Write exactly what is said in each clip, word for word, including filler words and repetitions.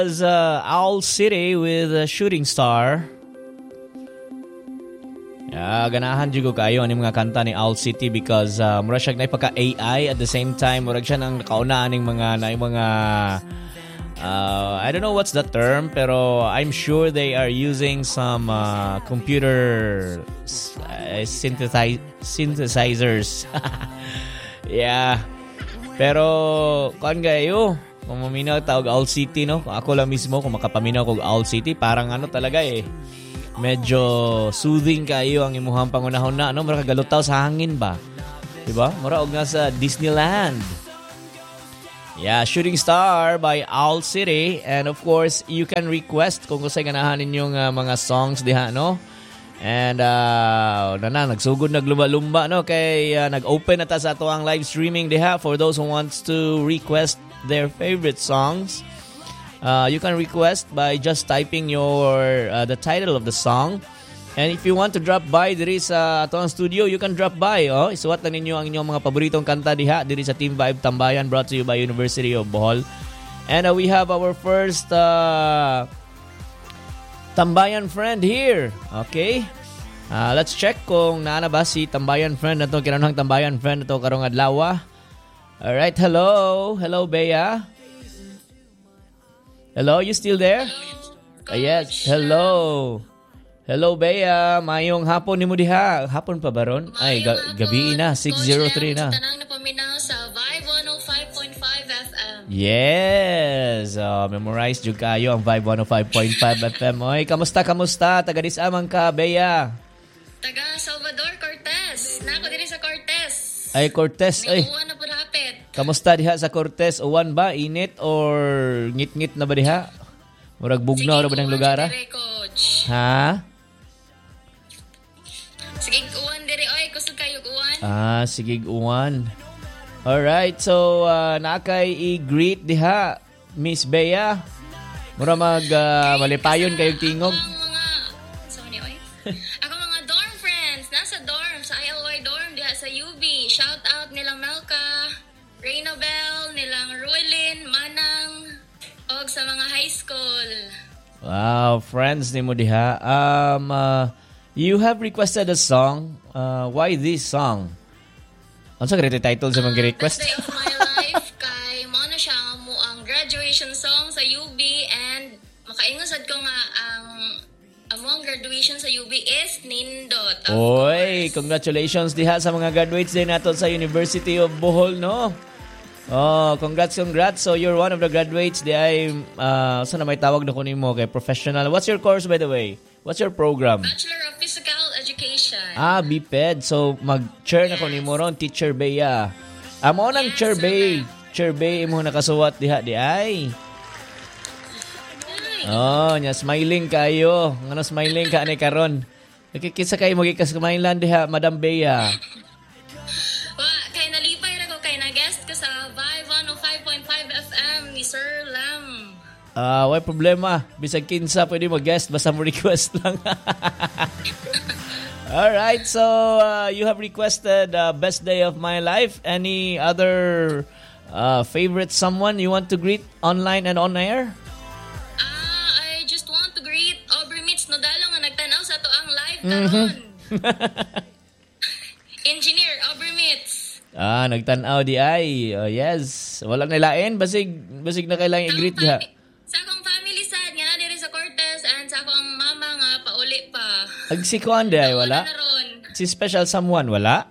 was uh, Owl City with a Shooting Star. Yeah, ganahan jud ko kayo ani mga kanta ni Owl City because uh, mura siya na pagka-A I at the same time mura siya nang kauna aning mga na mga uh, I don't know what's the term pero I'm sure they are using some uh, computer uh, synthesize, synthesizers. Yeah. Pero kuan gayo kung maminaw tawag Owl City no, kung ako lang mismo kung makapaminaw kog Owl City parang ano talaga eh. Medyo soothing kayo ang imuhang pangunahon na ano, mura kagalutaw sa hangin ba? Diba? Mura og nga sa Disneyland. Yeah, Shooting Star by Owl City. And of course, you can request kung gusto ganahan ninyong uh, mga songs diha, no? And uh, na na, nagsugod naglumba-lumba, no? Kay uh, nag-open na ta sa ato ang live streaming diha for those who wants to request their favorite songs. Uh, you can request by just typing your uh, the title of the song. And if you want to drop by diri sa atong studio, you can drop by. Oh, isuwat lang ninyo ang inyong mga paboritong kanta diha diri sa Team Vibe Tambayan brought to you by University of Bohol. And uh, we have our first uh, Tambayan friend here. Okay? Uh, let's check kung naa na ba si Tambayan friend nato kinahanglang Tambayan friend nato karong adlaw. All right, hello. Hello, Bea. Hello, you still there? Uh, yes, hello. Hello, Bea. Mayong hapon ni mo diha. Hapon pa ba ron? Ay, ga- gabi na. six oh three na. Tanang na paminaw sa Vibe one oh five point five F M. Yes. Uh, memorize jud kayo ang Vibe one oh five point five F M. Oy, kamusta, kamusta? Taga disamang ka, Bea? Taga Salvador, Cortez. Nako diri sa Cortez. Ay, Cortez. Ay. Uwan na po hapit. Kamusta diha sa Cortez? Uwan ba? Init or ngit-ngit na ba diha? Murag bugnaw ra ba ng lugar? Ha? Sige, uwan diri oy, kusog kayo uwan. Ah, sige uwan. Alright, so uh, nakay i-greet diha Miss Bea. Mura mag uh, malipayon kayong tingog. Ako mga sorry oy. Ako mga dorm friends, nasa dorm sa I L Y dorm diha sa U B. Shout out nilang Melka, Rainabel, nilang Ruelin, Manang, og sa mga high school. Wow, friends ni mo diha. Um, uh, you have requested a song. Uh, why this song? Ano sa great title sa mga request? Best Day of My Life kay mo na siya mo ang graduation song sa U B and makaingosad ko nga ang among graduation sa U B is Nindot. Oy, congratulations diha sa mga graduates din nato sa University of Bohol, no? Oh, congrats, congrats. So you're one of the graduates. Di ay, uh, saan na may tawag na ko nimo kay professional. What's your course, by the way? What's your program? Bachelor of Physical Education. Ah, B P E D. So mag-chair na ko nimo ron, Teacher Bea. Amo nang Yes, Chair sir, Bea. ma'am. Chair Bea mo nakasuwat diha di ay. Oh, nya smiling kayo. Ngano smiling ka ani karon? Nakikisa kayo magikas kumainlan diha, Madam Bea. Wa, kay nalipay ra ko kay na-guest ko sa Vibe one oh five point five F M ni Sir Lam. Ah, uh, way problema. Bisag kinsa pwede mag-guest basta mo request lang. All right, so uh, you have requested uh, Best Day of My Life. Any other uh, favorite someone you want to greet online and on air? Ah, I just want to greet Aubrey Mitz Nodalo nga nagtanaw sa to ang live karon. Engineer Aubrey Mitz. Ah, nagtanaw di ay. Oh, yes. Wala nilain basig basig na kailangan i-greet diha. Sa akong family sad nga na diri sa Cortez and sa akong mama nga pauli pa. Ag si Kuan di ay wala. na ron. Si special someone wala.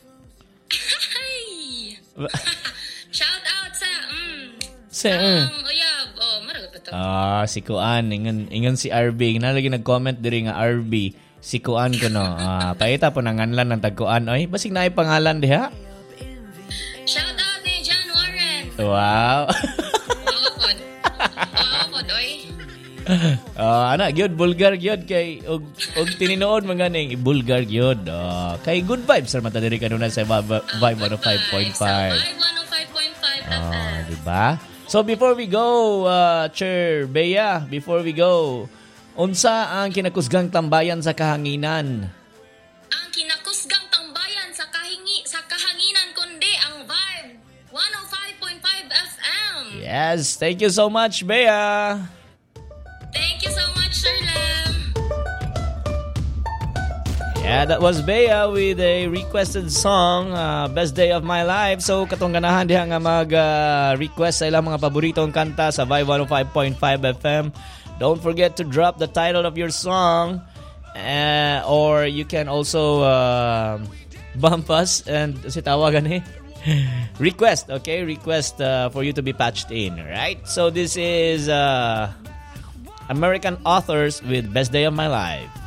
Ay. Shout out sa mm, Si sa uh. ang uyab. Oh, maragot pa to. Ah, si Kuan, ingon ingon si R B. Nalagi nag-comment diri nga R B. Si Kuan ko no. Ah, paita po nanganlan ng tagkuan. Oy, basig na ay pangalan diha. Shout out ni John Warren. Wow. Oo pod. Oo pod oy. Ah, ana gyud bulgar gyud kay og og tininood man ganing bulgar gyud. Ah, kay good vibes sa mata diri kanuna sa Vibe Vibe one oh five point five. Sa Vibe one oh five point five F Ah, M. di ba? So before we go, uh, Chair Bea, before we go, unsa ang kinakusgang tambayan sa kahanginan? Ang kinakusgang tambayan sa kahingi sa kahanginan kundi ang Vibe one oh five point five F M. Yes, thank you so much, Bea. Thank you so much, Sir Lam. Yeah, that was Bea with a requested song, uh, Best Day of My Life. So, katong ganahan diha nga mag-request uh, sa ilang mga paboritong kanta sa Vibe one oh five point five F M. Don't forget to drop the title of your song. Uh, or you can also uh, bump us and si tawagan eh. Request, okay? Request uh, for you to be patched in, right? So, this is uh, American Authors with Best Day of My Life.